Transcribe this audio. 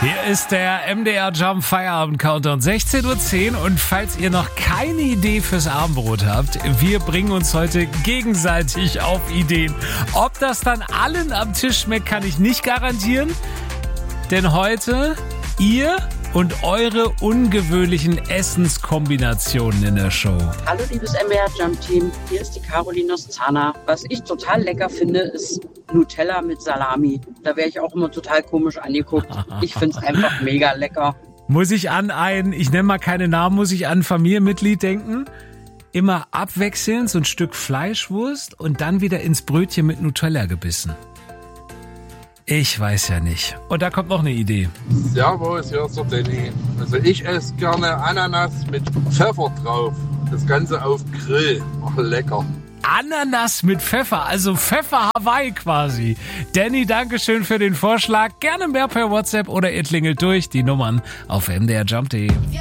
Hier ist der MDR Jump Feierabend Countdown 16:10 Uhr und falls ihr noch keine Idee fürs Abendbrot habt, wir bringen uns heute gegenseitig auf Ideen. Ob das dann allen am Tisch schmeckt, kann ich nicht garantieren, denn heute ihr und eure ungewöhnlichen Essenskombinationen in der Show. Hallo liebes MDR Jump Team, hier ist die Caroline aus Zahna. Was ich total lecker finde, ist Nutella mit Salami. Da wäre ich auch immer total komisch angeguckt. Ich finde es einfach mega lecker. Muss ich ich nenne mal keine Namen, muss ich an ein Familienmitglied denken? Immer abwechselnd so ein Stück Fleischwurst und dann wieder ins Brötchen mit Nutella gebissen. Ich weiß ja nicht. Und da kommt noch eine Idee. Servus, hier ist der Danny. Also ich esse gerne Ananas mit Pfeffer drauf. Das Ganze auf Grill. Ach, lecker. Ananas mit Pfeffer, also Pfeffer Hawaii quasi. Danny, Dankeschön für den Vorschlag. Gerne mehr per WhatsApp oder ihr klingelt durch. Die Nummern auf mdrjump.de.